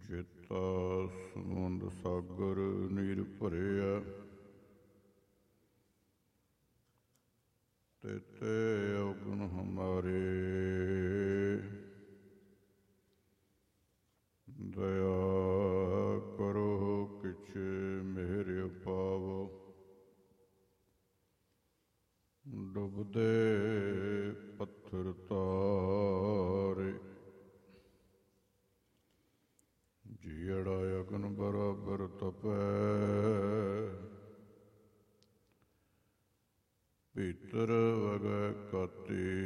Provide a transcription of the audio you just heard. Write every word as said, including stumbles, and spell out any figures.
ਚੇਤਾ ਸਮੁੰਦ ਸਾਗਰ ਨੀਰ ਭਰਿਆ, ਤੇਤੇ ਔਗਣ ਹਮਾਰੇ। ਦਇਆ ਕਰੋ ਕਿਛ ਮਿਹਰ ਪਾਵੋ, ਡੁੱਬਦੇ ਪੱਥਰ ਤਾਰੇ। ਜਿਹੜਾ ਅਗਨ ਬਰਾਬਰ ਤਪੈ, ਭੀਤਰ ਵਗੈ ਕਾਤੀ।